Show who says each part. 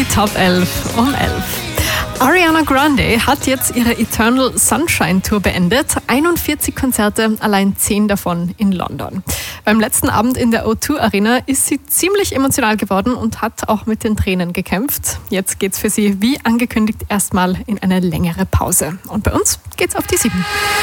Speaker 1: Die Top 11 um 11. Ariana Grande hat jetzt ihre Eternal Sunshine Tour beendet. 41 Konzerte, allein 10 davon in London. Beim letzten Abend in der O2 Arena ist sie ziemlich emotional geworden und hat auch mit den Tränen gekämpft. Jetzt geht's für sie, wie angekündigt, erstmal in eine längere Pause. Und bei uns geht's auf die 7.